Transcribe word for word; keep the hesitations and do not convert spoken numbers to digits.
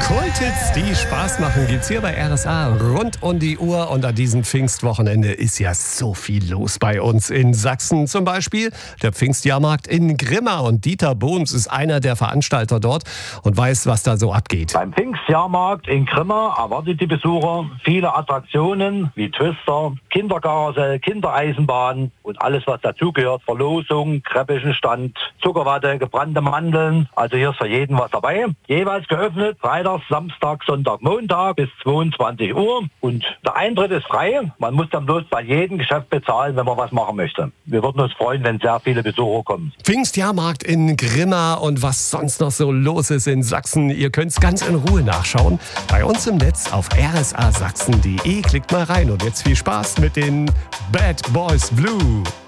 Kulthits, die Spaß machen, gibt's hier bei R S A rund um die Uhr. Und an diesem Pfingstwochenende ist ja so viel los bei uns in Sachsen. Zum Beispiel der Pfingstjahrmarkt in Grimma. Und Dieter Bohms ist einer der Veranstalter dort und weiß, was da so abgeht. Beim Pfingstjahrmarkt in Grimma erwartet die Besucher viele Attraktionen wie Twister, Kinderkarussell, Kindereisenbahn und alles, was dazugehört. Verlosung, Kreppeschenstand, Zuckerwatte, gebrannte Mandeln. Also hier ist für jeden was dabei. Jeweils geöffnet Freitag, Samstag, Sonntag, Montag bis zweiundzwanzig Uhr. Und der Eintritt ist frei. Man muss dann bloß bei jedem Geschäft bezahlen, wenn man was machen möchte. Wir würden uns freuen, wenn sehr viele Besucher kommen. Pfingstjahrmarkt in Grimma und was sonst noch so los ist in Sachsen. Ihr könnt es ganz in Ruhe nachschauen. Bei uns im Netz auf r s a sachsen punkt d e. Klickt mal rein und jetzt viel Spaß mit den Bad Boys Blue.